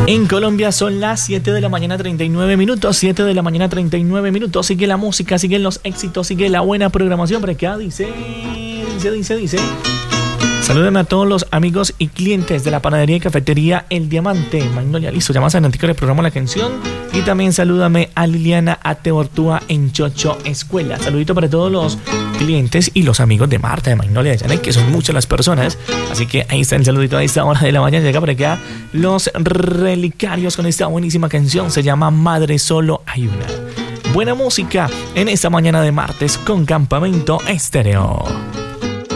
En Colombia son las 7 de la mañana 39 minutos, 7 de la mañana 39 minutos. Sigue la música, siguen los éxitos, sigue la buena programación. Pero acá dice. Saluden a todos los amigos y clientes de la panadería y cafetería El Diamante. Magnolia, listo, llamas a Nantico, le programo la canción. Y también salúdame a Liliana Ateortúa en Chocho Escuela. Saludito para todos los clientes y los amigos de Marta, de Magnolia, de Janet, que son muchas las personas. Así que ahí está el saludito a esta hora de la mañana. Llega por acá los Relicarios con esta buenísima canción. Se llama Madre Solo Hay Una. Buena música en esta mañana de martes con Campamento Estéreo.